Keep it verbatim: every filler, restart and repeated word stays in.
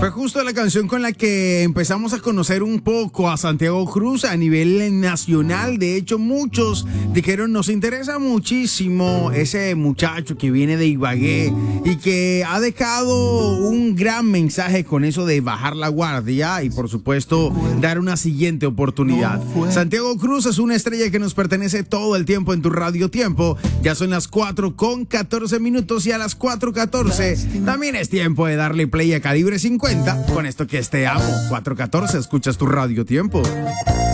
Fue justo la canción con la que empezamos a conocer un poco a Santiago Cruz a nivel nacional. De hecho, muchos dijeron, nos interesa muchísimo ese muchacho que viene de Ibagué y que ha dejado un gran mensaje con eso de bajar la guardia y, por supuesto, dar una siguiente oportunidad. Santiago Cruz es una estrella que nos pertenece todo el tiempo en tu Radio Tiempo. Ya son las cuatro con catorce minutos y a las cuatro catorce también es tiempo de darle play a Calibre cincuenta con esto que es Te Amo. cuatro catorce, escuchas tu Radio Tiempo.